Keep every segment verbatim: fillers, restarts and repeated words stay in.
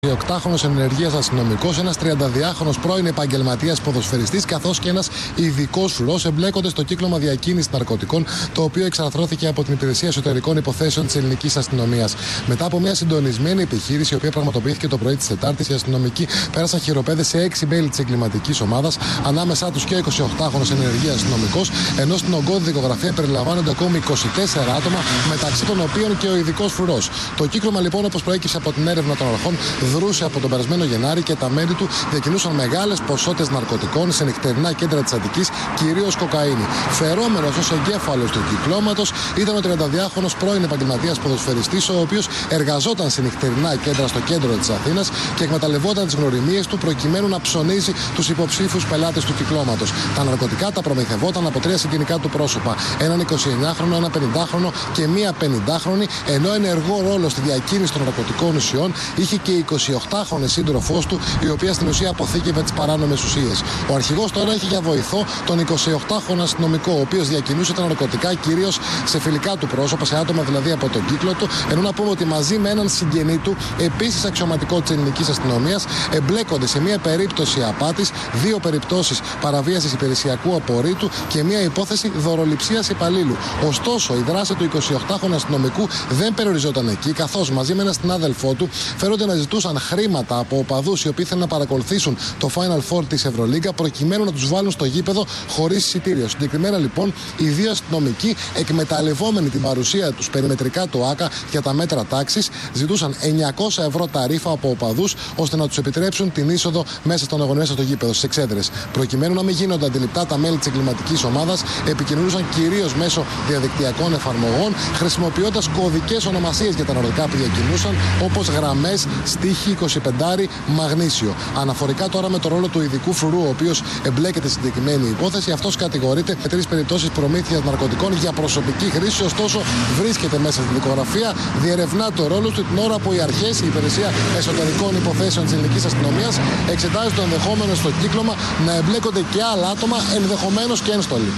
εικοσιοκτάχρονος ενεργείας αστυνομικός, ένας τριανταδυάχρονος πρώην επαγγελματίας ποδοσφαιριστής, καθώς και ένας ειδικός φρουρός εμπλέκονται στο κύκλωμα διακίνησης ναρκωτικών, το οποίο εξαρθρώθηκε από την Υπηρεσία Εσωτερικών Υποθέσεων της Ελληνικής Αστυνομίας. Μετά από μια συντονισμένη επιχείρηση, η οποία πραγματοποιήθηκε το πρωί της Τετάρτης, οι αστυνομικοί πέρασαν χειροπέδες σε έξι μέλη της εγκληματικής ομάδας, ανάμεσά τους και ο εικοσιοκτάχρονος ενεργείας αστυνομικός, ενώ στην ογκώδη δικογραφία περιλαμβάνονται ακόμη είκοσι τέσσερα άτομα, μεταξύ των οποίων και ο ειδικός φρουρός. Το κύκλωμα, λοιπόν, όπως προέκυψε από την έρευνα των αρχών, δρούσε από τον περασμένο Γενάρη και τα μέλη του διακινούσαν μεγάλες ποσότητες ναρκωτικών σε νυχτερινά κέντρα της Αττικής, κυρίως κοκαίνη. Φερόμενος ως εγκέφαλος του κυκλώματος ήταν ο τριανταδυάχρονος πρώην επαγγελματίας ποδοσφαιριστής, ο οποίος εργαζόταν σε νυχτερινά κέντρα στο κέντρο της Αθήνας και εκμεταλλευόταν τις γνωριμίες του προκειμένου να ψωνίζει τους υποψήφιους πελάτες του κυκλώματος. Τα ναρκωτικά τα προμηθευόταν από τρία συγγενικά του πρόσωπα, έναν εικοσιεννιάχρονο, έναν πενηντάχρονο και μία πενηντάχρονη, ενώ ενεργό ρόλο στη διακίνηση των ναρκωτικών ουσιών είχε και η εικοσιοκτάχρονη σύντροφός του, η οποία στην ουσία αποθήκευε τις παράνομες ουσίες. Ο αρχηγός τώρα έχει για βοηθό τον εικοσιοκτάχρονο αστυνομικό, ο οποίος διακινούσε τα ναρκωτικά κυρίως σε φιλικά του πρόσωπα, σε άτομα δηλαδή από τον κύκλο του, ενώ να πούμε ότι μαζί με έναν συγγενή του, επίσης αξιωματικό της ελληνικής αστυνομίας, εμπλέκονται σε μία περίπτωση απάτης, δύο περιπτώσεις παραβίασης υπηρεσιακού απορρίτου και μία υπόθεση δωροληψίας υπαλλήλου. Ωστόσο, η δράση του εικοσιοκτάχρονου αστυνομικού δεν περιοριζόταν εκεί, καθώς μαζί με έναν συνάδελφό του φέρονται να ζητούσαν χρήματα από οπαδούς οι οποίοι ήθελαν να παρακολουθήσουν το Final Four της Ευρωλίγκα, προκειμένου να τους βάλουν στο γήπεδο χωρίς εισιτήριο. Συγκεκριμένα, λοιπόν, οι δύο αστυνομικοί, εκμεταλλευόμενοι την παρουσία τους περιμετρικά του ΆΚΑ για τα μέτρα τάξης, ζητούσαν εννιακόσια ευρώ ταρίφα από οπαδούς, ώστε να τους επιτρέψουν την είσοδο μέσα στον αγωνία στο γήπεδο, στις εξέδρες. Προκειμένου να μην γίνονται αντιληπτά, τα μέλη της εγκληματικής ομάδας επικοινωνούσαν κυρίως μέσω διαδικτυακών εφαρμογών, χρησιμοποιώντας κωδικές ονομασίες για τα ναρκωτικά που διακινούσαν, όπως γραμμές, στίχη, είκοσι πέντε, μαγνήσιο. Αναφορικά τώρα με το ρόλο του ειδικού φρουρού, ο οποίος εμπλέκεται στην συγκεκριμένη υπόθεση, αυτός κατηγορείται με τρεις περιπτώσεις προμήθειας ναρκωτικών για προσωπική χρήση. Ωστόσο, βρίσκεται μέσα στην δικογραφία, διερευνά το ρόλο του την ώρα που οι αρχές, η Υπηρεσία Εσωτερικών Υποθέσεων της Ελληνικής Αστυνομίας, εξετάζει το ενδεχόμενο στο κύκλωμα να εμπλέκονται και άλλα άτομα, ενδεχομένως και ένστολοι.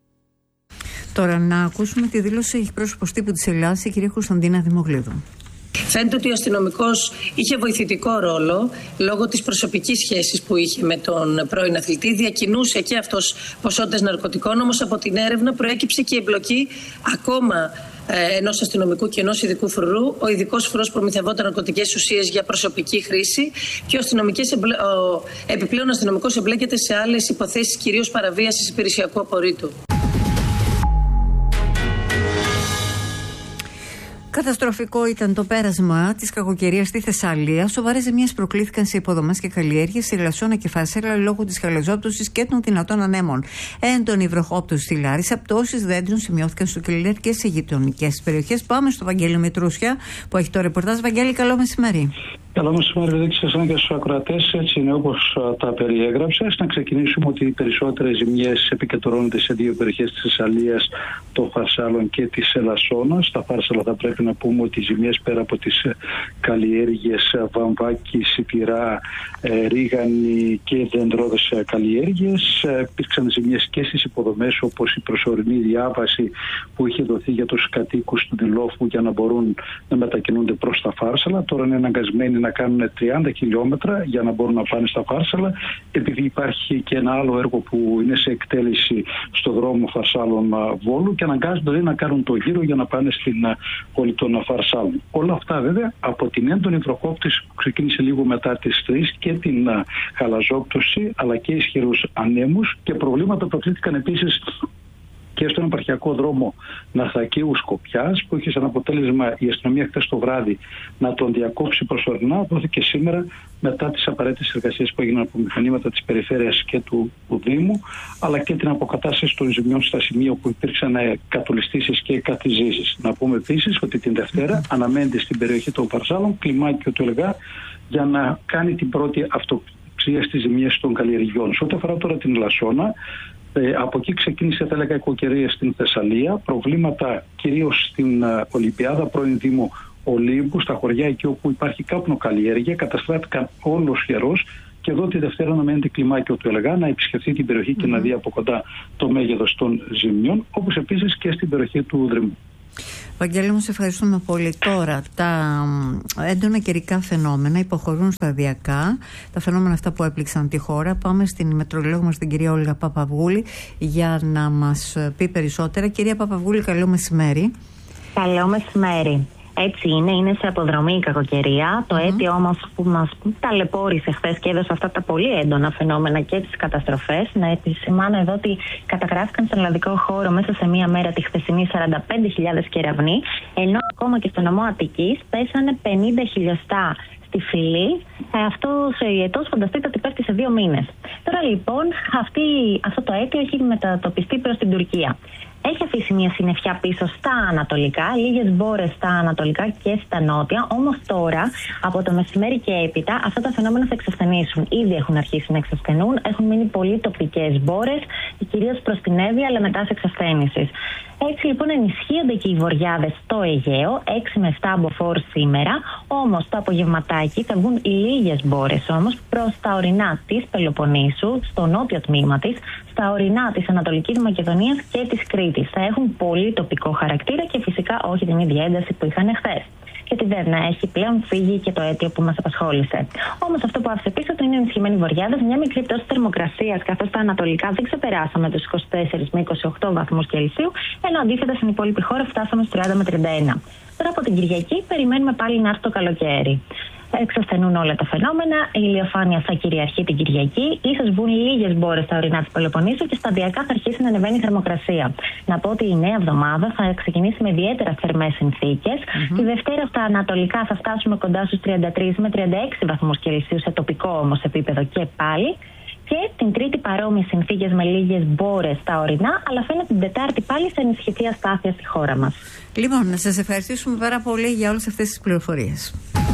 Τώρα να ακούσουμε τη δήλωση εκπρόσωπος τύπου της Ελλάδας, η κυρία Κωνσταντίνα Δημογλίδου. Φαίνεται ότι ο αστυνομικός είχε βοηθητικό ρόλο λόγω της προσωπικής σχέσης που είχε με τον πρώην αθλητή. Διακινούσε και αυτός ποσότητες ναρκωτικών, όμως από την έρευνα προέκυψε και η εμπλοκή ακόμα ε, ενός αστυνομικού και ενός ειδικού φρουρού. Ο ειδικός φρουρός προμηθευόταν ναρκωτικές ουσίες για προσωπική χρήση και ο, εμπλε... ο επιπλέον αστυνομικός εμπλέκεται σε άλλες υποθέσεις, κυρίως παραβίασης υπηρεσιακού απορρίτου. Καταστροφικό ήταν το πέρασμα της κακοκαιρίας στη Θεσσαλία. Σοβαρές ζημιές προκλήθηκαν σε υποδομές και καλλιέργειες σε Λασσόνα και Φαρσέλα λόγω της χαλαζόπτωσης και των δυνατών ανέμων. Έντονη βροχόπτωση στη Λάρισα, πτώσεις δέντρων σημειώθηκαν στο Κιλέρ και σε γειτονικές περιοχές. Πάμε στο Βαγγέλη Μητρούσια που έχει το ρεπορτάζ. Βαγγέλη, καλό μεσημέρι. Καλό μεσημέρι, δίκη σας και στους ακροατές. Έτσι είναι όπως τα περιέγραψες. Να ξεκινήσουμε ότι οι περισσότερες ζημιές επικεντρώνονται σε δύο περιοχές της Θεσσαλίας, των Φαρσάλων και της Λασσόνας. Στα Φάρσαλα θα πρέπει να πούμε ότι οι ζημιές πέρα από τις καλλιέργειες βαμβάκι, σιτηρά, ρίγανη και δεντρόδες καλλιέργειες, υπήρξαν ζημιές και στις υποδομές, όπως η προσωρινή διάβαση που είχε δοθεί για τους κατοίκους του Δηλόφου για να μπορούν να μετακινούνται προς τα Φάρσαλα. Τώρα είναι αναγκασμένοι να κάνουν τριάντα χιλιόμετρα για να μπορούν να πάνε στα Φάρσαλα, επειδή υπάρχει και ένα άλλο έργο που είναι σε εκτέλεση στο δρόμο Φαρσάλων Βόλου και αναγκάζονται να κάνουν το γύρο για να πάνε στην πόλη των Φαρσάλων. Όλα αυτά βέβαια από την έντονη βροχόπτωση που ξεκίνησε λίγο μετά τις τρεις και την χαλαζόπτωση, αλλά και ισχυρούς ανέμους, και προβλήματα προκλήθηκαν επίσης και στον επαρχιακό δρόμο Ναθακίου Σκοπιάς, που είχε σαν αποτέλεσμα η αστυνομία χθες το βράδυ να τον διακόψει προσωρινά. Δόθηκε σήμερα μετά τις απαραίτητες εργασίες που έγιναν από μηχανήματα της περιφέρειας και του, του Δήμου, αλλά και την αποκατάσταση των ζημιών στα σημεία όπου υπήρξαν κατολιστήσεις και κατηζήσεις. Να πούμε επίσης ότι την Δευτέρα αναμένεται στην περιοχή των Φαρσάλων κλιμάκιο του Ελγά για να κάνει την πρώτη αυτοψία στις ζημιές των καλλιεργειών. Σε ό,τι αφορά τώρα την Λασσόνα, Ε, από εκεί ξεκίνησε, θα έλεγα, κακοκαιρία στην Θεσσαλία. Προβλήματα κυρίως στην uh, Ολυμπιάδα, πρώην Δήμο Ολύμπου, στα χωριά εκεί όπου υπάρχει καπνοκαλλιέργεια. Καταστράφηκαν όλος χερός και εδώ τη Δευτέρα αναμένεται κλιμάκιο του Ελγά να επισκεφθεί την περιοχή mm. και να δει από κοντά το μέγεθος των ζημιών, όπως επίσης και στην περιοχή του Δρυμού. Βαγγέλη μου, σε ευχαριστούμε πολύ. Τώρα, τα έντονα καιρικά φαινόμενα υποχωρούν σταδιακά. Τα φαινόμενα αυτά που έπληξαν τη χώρα. Πάμε στην μετρολόγο μας, την κυρία Όλγα Παπαβούλη, για να μας πει περισσότερα. Κυρία Παπαβούλη, καλό μεσημέρι. Καλό μεσημέρι. Έτσι είναι, είναι σε αποδρομή η κακοκαιρία. Το mm-hmm. αίτιο όμως που μας ταλαιπώρησε χθες και έδωσε αυτά τα πολύ έντονα φαινόμενα και τις καταστροφές. Να επισημάνω εδώ ότι καταγράφηκαν στον ελλαδικό χώρο μέσα σε μία μέρα τη χθεσινή σαράντα πέντε χιλιάδες κεραυνοί, ενώ ακόμα και στο νομό Αττικής πέσανε πενήντα χιλιοστά στη φυλή. Ε, αυτό σε ιετός φανταστείτε ότι πέφτει σε δύο μήνες. Τώρα λοιπόν αυτή, αυτό το αίτιο έχει μετατοπιστεί προς την Τουρκία. Έχει αφήσει μια συννεφιά πίσω στα ανατολικά, λίγες μπόρες στα ανατολικά και στα νότια. Όμως τώρα, από το μεσημέρι και έπειτα, αυτά τα φαινόμενα θα εξασθενήσουν. Ήδη έχουν αρχίσει να εξασθενούν, έχουν μείνει πολύ τοπικές μπόρες, κυρίως προς την Εύβοια, αλλά μετά σε εξασθένησης. Έτσι λοιπόν ενισχύονται και οι βοριάδες στο Αιγαίο, έξι με επτά μποφόρ σήμερα. Όμως το απογευματάκι θα βγουν λίγες μπόρες όμως προς τα ορεινά της Πελοποννήσου, στο νότιο τμήμα της, στα ορεινά της Ανατολικής Μακεδονίας και της Κρήτης. Θα έχουν πολύ τοπικό χαρακτήρα και φυσικά όχι την ίδια ένταση που είχαν χθες. Και τη Δέρνα έχει πλέον φύγει και το αίτιο που μας απασχόλησε. Όμως αυτό που άφησε πίσω του είναι ενισχυμένοι βοριάδες, μια μικρή πτώση θερμοκρασίας, καθώς στα ανατολικά δεν ξεπεράσαμε τους είκοσι τέσσερα με είκοσι οκτώ βαθμούς Κελσίου, ενώ αντίθετα στην υπόλοιπη χώρα φτάσαμε στους τριάντα με τριάντα ένα. Τώρα από την Κυριακή περιμένουμε πάλι να έρθει το καλοκαίρι. Εξασθενούν όλα τα φαινόμενα, η ηλιοφάνεια θα κυριαρχεί την Κυριακή, ίσως βγουν λίγες μπόρες στα ορεινά της Πελοποννήσου και σταδιακά θα αρχίσει να ανεβαίνει η θερμοκρασία. Να πω ότι η νέα εβδομάδα θα ξεκινήσει με ιδιαίτερα θερμές συνθήκες. Mm-hmm. Τη Δευτέρα στα ανατολικά θα φτάσουμε κοντά στους τριάντα τρία με τριάντα έξι βαθμούς Κελσίου σε τοπικό όμως επίπεδο και πάλι. Και την Τρίτη παρόμοιες συνθήκες με λίγες μπόρες στα ορεινά, αλλά φαίνεται την Τετάρτη πάλι σε ενισχυτή αστάθεια στη χώρα μας. Λοιπόν, να σας ευχαριστήσουμε πάρα πολύ για όλες αυτές τις πληροφορίες.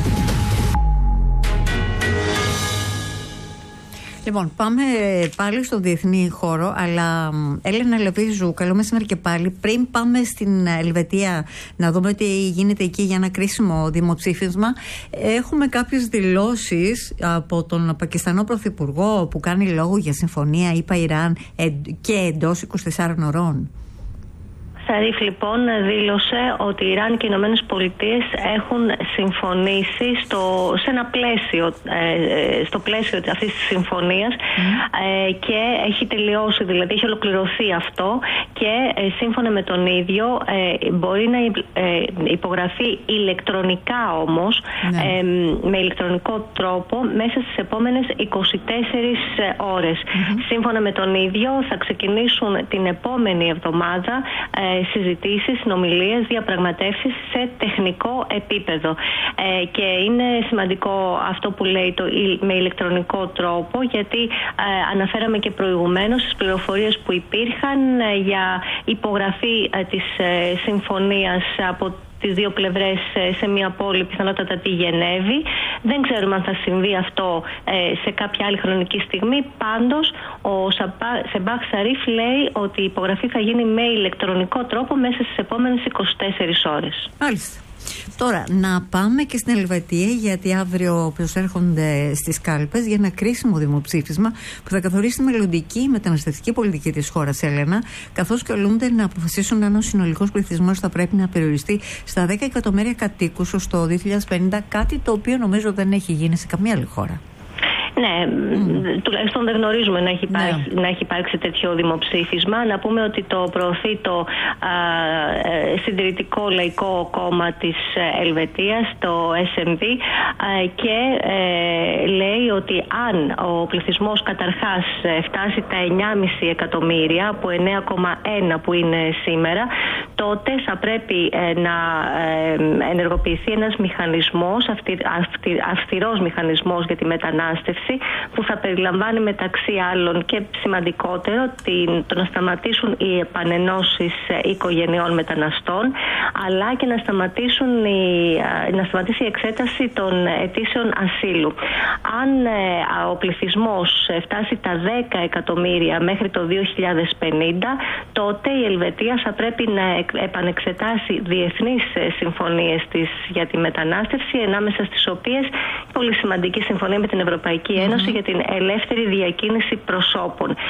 Λοιπόν, πάμε πάλι στον διεθνή χώρο, αλλά Έλενα Λεβίζου, καλό μεσημέρι και πάλι. Πριν πάμε στην Ελβετία να δούμε τι γίνεται εκεί για ένα κρίσιμο δημοψήφισμα, έχουμε κάποιες δηλώσεις από τον Πακιστανό Πρωθυπουργό που κάνει λόγο για συμφωνία ΙΠΑ-Ιράν και εντός είκοσι τεσσάρων ωρών. Σαρίφ λοιπόν δήλωσε ότι η Ιράν και οι Ηνωμένες Πολιτείες έχουν συμφωνήσει στο, σε ένα πλαίσιο, ε, στο πλαίσιο αυτής της συμφωνίας mm. ε, και έχει τελειώσει, δηλαδή έχει ολοκληρωθεί αυτό και ε, σύμφωνα με τον ίδιο ε, μπορεί να ε, υπογραφεί ηλεκτρονικά όμως, mm. ε, με ηλεκτρονικό τρόπο μέσα στις επόμενες είκοσι τέσσερις ώρες. Mm-hmm. Σύμφωνα με τον ίδιο θα ξεκινήσουν την επόμενη εβδομάδα ε, συζητήσεις, συνομιλίες, διαπραγματεύσεις σε τεχνικό επίπεδο. Ε, και είναι σημαντικό αυτό που λέει το, με ηλεκτρονικό τρόπο, γιατί ε, αναφέραμε και προηγουμένως στις πληροφορίες που υπήρχαν ε, για υπογραφή ε, της ε, συμφωνίας από τις δύο πλευρές σε μια πόλη, πιθανότατα τη Γενέβη. Δεν ξέρουμε αν θα συμβεί αυτό ε, σε κάποια άλλη χρονική στιγμή. Πάντως, ο Σεμπάχ Σαρίφ λέει ότι η υπογραφή θα γίνει με ηλεκτρονικό τρόπο μέσα στις επόμενες είκοσι τέσσερις ώρες. Μάλιστα. Τώρα, να πάμε και στην Ελβετία, γιατί αύριο προσέρχονται στις κάλπες για ένα κρίσιμο δημοψήφισμα που θα καθορίσει τη μελλοντική μεταναστευτική πολιτική της χώρας, Έλενα, καθώς καλούνται να αποφασίσουν αν ο συνολικός πληθυσμός θα πρέπει να περιοριστεί στα δέκα εκατομμύρια κατοίκους ως το δύο χιλιάδες πενήντα, κάτι το οποίο νομίζω δεν έχει γίνει σε καμία άλλη χώρα. Ναι, mm. τουλάχιστον δεν γνωρίζουμε να έχει, υπάρξει, yeah. να έχει υπάρξει τέτοιο δημοψήφισμα. Να πούμε ότι το προωθεί το α, συντηρητικό λαϊκό κόμμα της Ελβετίας, το ες εμ βι, α, και ε, λέει ότι αν ο πληθυσμός καταρχάς φτάσει τα εννιά κόμμα πέντε εκατομμύρια από εννέα κόμμα ένα που είναι σήμερα, τότε θα πρέπει ε, να ε, ενεργοποιηθεί ένας μηχανισμός, αυστηρ, αυστηρ, αυστηρός μηχανισμός για τη μετανάστευση, που θα περιλαμβάνει μεταξύ άλλων και σημαντικότερο την, το να σταματήσουν οι επανενώσεις οικογενειών μεταναστών, αλλά και να, σταματήσουν οι, να σταματήσει η εξέταση των αιτήσεων ασύλου. Αν ε, ο πληθυσμός φτάσει τα δέκα εκατομμύρια μέχρι το δύο χιλιάδες πενήντα, τότε η Ελβετία θα πρέπει να, επανεξετάσει διεθνείς συμφωνίες της για τη μετανάστευση, ανάμεσα στις οποίες πολύ σημαντική συμφωνία με την Ευρωπαϊκή Ένωση mm-hmm. για την ελεύθερη διακίνηση προσώπων. Α,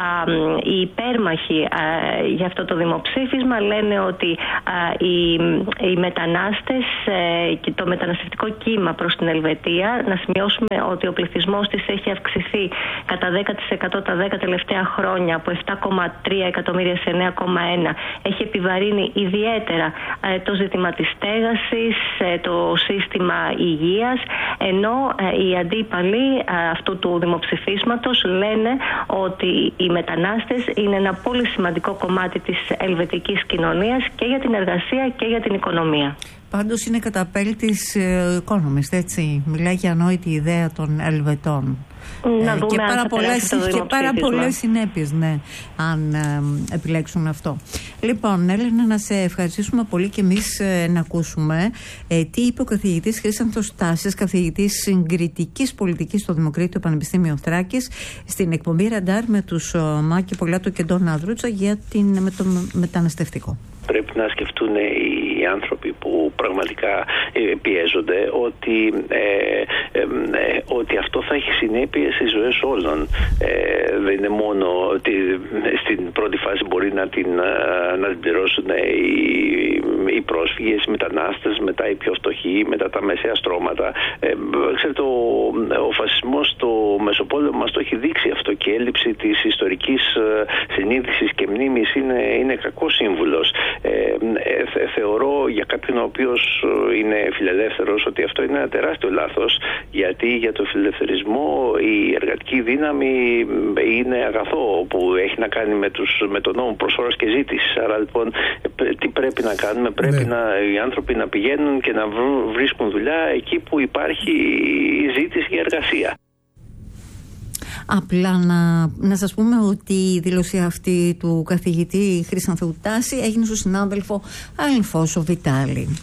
οι υπέρμαχοι α, για αυτό το δημοψήφισμα λένε ότι α, οι, οι μετανάστες ε, και το μεταναστευτικό κύμα προς την Ελβετία, να σημειώσουμε ότι ο πληθυσμός της έχει αυξηθεί κατά δέκα τοις εκατό τα δέκα τελευταία χρόνια, από επτά κόμμα τρία εκατομμύρια σε εννέα κόμμα ένα, έχει επιβαρύνει ιδιαίτερα ε, το ζήτημα της στέγασης, ε, το σύστημα υγείας, ενώ ε, οι αντίπαλοι ε, αυτού του δημοψηφίσματος λένε ότι οι μετανάστες είναι ένα πολύ σημαντικό κομμάτι της ελβετικής κοινωνίας και για την εργασία και για την οικονομία. Πάντως είναι καταπέλτης Economist, έτσι. Μιλάει για ανόητη ιδέα των Ελβετών. Να δούμε και αν πάρα θα πολλές, και πάρα πολλές συνέπειες, ναι, αν ε, επιλέξουν αυτό. Λοιπόν, Έλενα, να σε ευχαριστήσουμε πολύ και εμείς ε, να ακούσουμε ε, τι είπε ο καθηγητής Χρήσανθος Στάσης, καθηγητής συγκριτικής πολιτικής στο Δημοκρίτιο Πανεπιστήμιο Θράκης, στην εκπομπή Ραντάρ με τους ε, Μάκη Πολιάτο και Ντόνα Δρούτσα για την, με το μεταναστευτικό. Πρέπει να σκεφτούν οι άνθρωποι που πραγματικά πιέζονται ότι, ε, ε, ε, ότι αυτό θα έχει συνέπειες στις ζωές όλων. Ε, δεν είναι μόνο ότι στην πρώτη φάση μπορεί να την, να την πληρώσουν οι, οι πρόσφυγες, οι μετανάστες, μετά οι πιο φτωχοί, μετά τα μεσαία στρώματα. Ε, ξέρετε, ο, ο φασισμός στο Μεσοπόλεμο μας το έχει δείξει αυτό, και η έλλειψη της ιστορικής συνείδησης και μνήμης είναι, είναι κακός σύμβουλος. Ε, ε, θεωρώ για κάποιον ο οποίος είναι φιλελεύθερος ότι αυτό είναι ένα τεράστιο λάθος, γιατί για το φιλελευθερισμό η εργατική δύναμη είναι αγαθό που έχει να κάνει με, τους, με τον νόμο προσφοράς και ζήτησης. Άρα λοιπόν τι πρέπει να κάνουμε? Πρέπει ναι. να, οι άνθρωποι να πηγαίνουν και να βρίσκουν δουλειά εκεί που υπάρχει ζήτηση για εργασία. Απλά να, να σας πούμε ότι η δήλωση αυτή του καθηγητή Χρήσανθου Στάση έγινε στο συνάδελφο Αλφόσο Βιτάλη.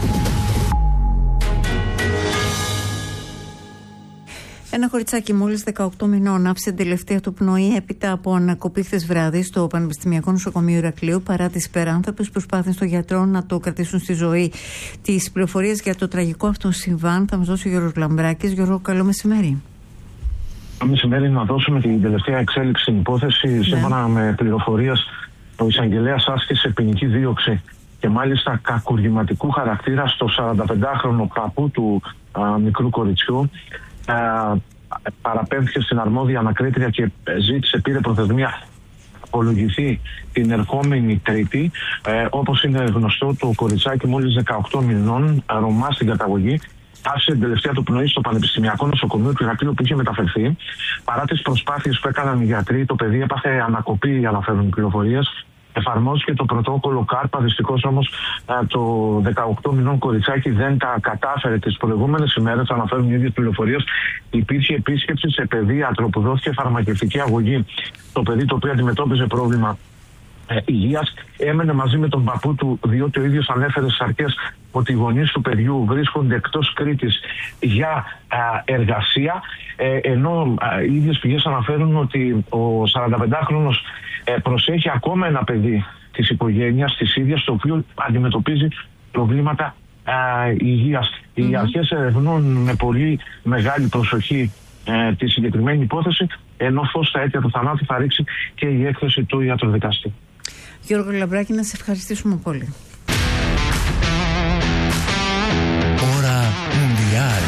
Ένα κοριτσάκι μόλις δεκαοκτώ μηνών άφησε την τελευταία του πνοή έπειτα από ανακοπή χθες βράδυ στο Πανεπιστημιακό Νοσοκομείο Ηρακλείου, παρά τις υπεράνθρωπες προσπάθειες των γιατρών να το κρατήσουν στη ζωή. Τις πληροφορίες για το τραγικό αυτό συμβάν θα μας δώσει ο Γιώργος Λαμπράκης. Γιώργο, καλό μεσημέρι. Μεσημέρι να δώσουμε την τελευταία εξέλιξη στην υπόθεση. Ναι. Σύμφωνα με πληροφορίες, ο εισαγγελέας άσκησε ποινική δίωξη και μάλιστα κακουργηματικού χαρακτήρα στο σαρανταπεντάχρονο παππού του α, μικρού κοριτσιού. Α, παραπέμφθηκε στην αρμόδια ανακρίτρια και ζήτησε, πήρε προθεσμία απολογηθεί την ερχόμενη Τρίτη. Ε, όπως είναι γνωστό, το κοριτσάκι μόλις δεκαοκτώ μηνών, Ρωμά στην καταγωγή, άφησε την τελευταία του πνοή στο Πανεπιστημιακό Νοσοκομείο του Ηρακλείου που είχε μεταφερθεί. Παρά τις προσπάθειες που έκαναν οι γιατροί, το παιδί έπαθε ανακοπή, αναφέρουν οι πληροφορίες. Εφαρμόστηκε το πρωτόκολλο Κάρπα. Δυστυχώς όμως το δεκαοκτώ μηνών κοριτσάκι δεν τα κατάφερε. Τις προηγούμενες ημέρες, αναφέρουν οι ίδιες πληροφορίες, υπήρχε επίσκεψη σε παιδίατρο που δόθηκε φαρμακευτική αγωγή. Το παιδί, το οποίο αντιμετώπιζε πρόβλημα ε, υγείας, έμενε μαζί με τον παππού του, διότι ο ίδιος ανέφερε στις αρχές ότι οι γονείς του παιδιού βρίσκονται εκτός Κρήτης για α, εργασία, ε, ενώ α, οι ίδιες πηγές αναφέρουν ότι ο σαρανταπεντάχρονος ε, προσέχει ακόμα ένα παιδί της οικογένειας της ίδιας, το οποίο αντιμετωπίζει προβλήματα α, υγείας. Mm-hmm. Οι αρχές ερευνούν με πολύ μεγάλη προσοχή ε, τη συγκεκριμένη υπόθεση, ενώ φως στα αίτια του θανάτου θα ρίξει και η έκθεση του ιατροδικαστή. Γιώργο Λαμπράκη, να σε ευχαριστήσουμε πολύ. Ώρα Μουντιάλ.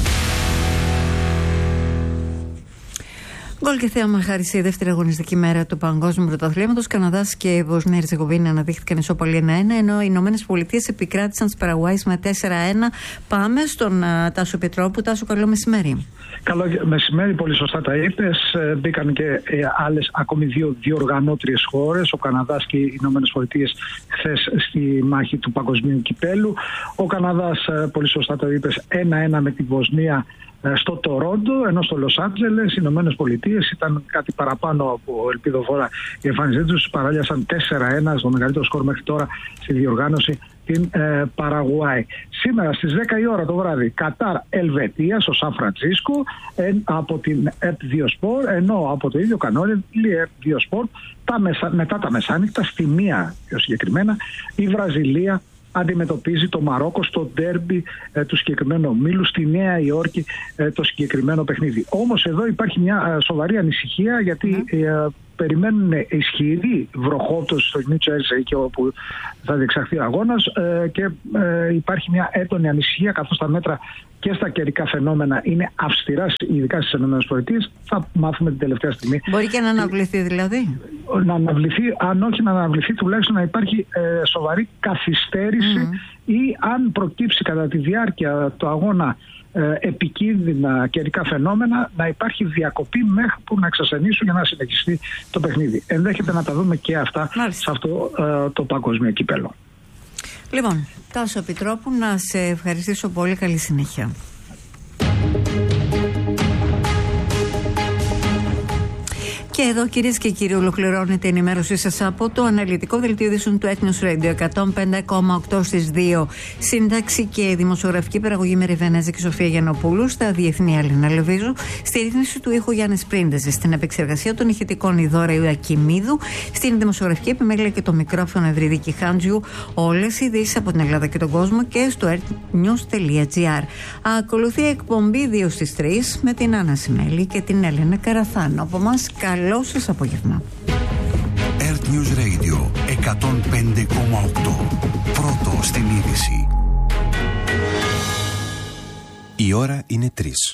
Γκολ και θέαμα χάρη σε δεύτερη αγωνιστική μέρα του Παγκόσμιου Πρωταθλήματος. Καναδάς και Βοσνία Ερζεγοβίνη αναδείχθηκαν ισόπαλοι ένα ένα, ενώ οι Ηνωμένες Πολιτείες επικράτησαν τις Παραγουάης με τέσσερα ένα. Πάμε στον uh, Τάσο Πετρόπου. Τάσο, καλό μεσημέρι. Καλό μεσημέρι, πολύ σωστά τα είπες. Μπήκαν και ε, άλλες ακόμη δύο διοργανώτριες χώρες, ο Καναδάς και οι Ηνωμένες Πολιτείες, χθες στη μάχη του Παγκοσμίου Κυπέλου. Ο Καναδάς, ε, πολύ σωστά το είπες, ένα ένα με τη Βοσνία στο Τορόντο, ενώ στο Λος Άντζελες οι Ηνωμένες Πολιτείες ήταν κάτι παραπάνω από ελπιδοφόρα η εμφάνισή τους. Παράλιασαν τέσσερα ένα, στο μεγαλύτερο σκορ μέχρι τώρα στη διοργάνωση, στην ε, Παραγουάη. Σήμερα στις δέκα η ώρα το βράδυ Κατάρ Ελβετία στο Σαν Φραντσίσκο ε, από την ΕΡΤ δύο Σπορ, ενώ από το ίδιο κανάλι η ΕΡΤ δύο Σπορ τα μεσα, μετά τα μεσάνυχτα στη μία πιο συγκεκριμένα η Βραζιλία αντιμετωπίζει το Μαρόκο στο ντέρμπι ε, του συγκεκριμένου ομίλου στη Νέα Υόρκη ε, το συγκεκριμένο παιχνίδι. Όμως εδώ υπάρχει μια ε, σοβαρή ανησυχία γιατί mm. ε, περιμένουν ισχυρή βροχόπτωση στο Νιου Τζέρσι εκεί όπου θα διεξαχθεί ο αγώνας ε, και ε, υπάρχει μια έντονη ανησυχία καθώς τα μέτρα και στα καιρικά φαινόμενα είναι αυστηρά, ειδικά στις ΗΠΑ. Θα μάθουμε την τελευταία στιγμή. Μπορεί και να αναβληθεί δηλαδή. Να αναβληθεί, αν όχι να αναβληθεί, τουλάχιστον να υπάρχει ε, σοβαρή καθυστέρηση mm. ή αν προκύψει κατά τη διάρκεια του αγώνα ε, επικίνδυνα καιρικά φαινόμενα, να υπάρχει διακοπή μέχρι που να εξασθενήσουν για να συνεχιστεί το παιχνίδι. Ενδέχεται να τα δούμε και αυτά Μάλιστα. σε αυτό ε, το παγκόσμιο κύπελλο. Λοιπόν, Τάσο Επιτρόπου, να σε ευχαριστήσω πολύ. Καλή συνέχεια. Και εδώ, κυρίες και κύριοι, ολοκληρώνεται η ενημέρωσή σας από το αναλυτικό δελτίο ειδήσεων του Ethnos Radio εκατόν πέντε κόμμα οκτώ στις δύο. Σύνταξη και δημοσιογραφική παραγωγή Μεριβενέζα και Σοφία Γιαννοπούλου. Στα διεθνή Έλληνα Λεβίζου. Στη ρύθμιση του ήχου Γιάννης Πρίντεζη. Στην επεξεργασία των ηχητικών η Δώρα Ιωακιμίδου. Στην δημοσιογραφική επιμέλεια και το μικρόφωνο Ευρυδίκη Χάντζιου. Όλες οι ειδήσεις από την Ελλάδα και τον κόσμο και στο ερτνιους τελεία τζι άρ. Ακολουθεί εκπομπή δύο στις τρεις με την Άννα Σιμέλη και την Έλενα Καραθάνο. Από εμάς, καλό σας απόγευμα. Earth News Radio εκατόν πέντε κόμμα οκτώ. Πρώτο στην είδηση. Η ώρα είναι τρεις.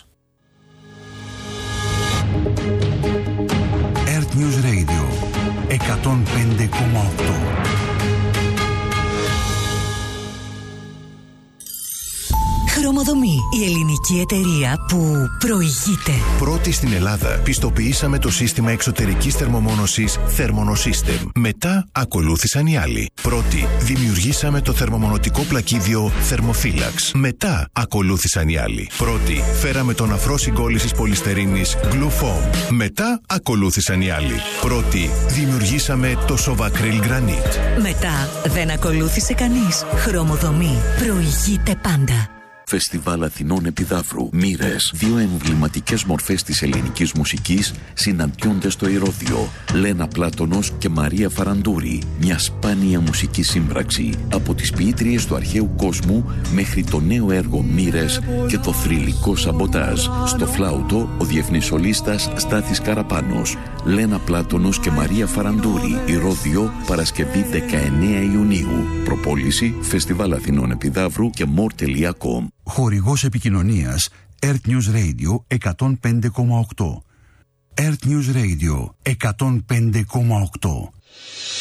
Earth News Radio εκατόν πέντε κόμμα οκτώ. Χρωμοδομή, η ελληνική εταιρεία που προηγείται. Πρώτη στην Ελλάδα πιστοποιήσαμε το σύστημα εξωτερικής θερμομόνωσης Thermonosystem. Μετά ακολούθησαν οι άλλοι. Πρώτη δημιουργήσαμε το θερμομονωτικό πλακίδιο Thermophilax. Μετά ακολούθησαν οι άλλοι. Πρώτη φέραμε τον αφρό συγκόλλησης πολυστερίνης Glufoam. Μετά ακολούθησαν οι άλλοι. Πρώτη δημιουργήσαμε το Sovacryl Granite. Μετά δεν ακολούθησε κανείς. Χρωμοδομή προηγείται πάντα. Φεστιβάλ Αθηνών Επιδαύρου. Μοίρες. Δύο εμβληματικές μορφές της ελληνικής μουσικής συναντιόνται στο Ηρώδειο. Λένα Πλάτωνος και Μαρία Φαραντούρη. Μια σπάνια μουσική σύμπραξη. Από τις ποιήτριες του αρχαίου κόσμου μέχρι το νέο έργο Μοίρες και το θρυλικό Σαμποτάζ. Στο φλάουτο ο διεθνής σολίστας Στάθης Καραπάνος. Λένα Πλάτωνος και Μαρία Φαραντούρη. Ηρώδειο, Παρασκευή δεκαεννέα Ιουνίου. Προπόληση Φεστιβάλ Αθηνών Επιδαύρου και more τελεία com. Χορηγός επικοινωνίας Earth News Radio εκατόν πέντε κόμμα οκτώ. Earth News Radio εκατόν πέντε κόμμα οκτώ.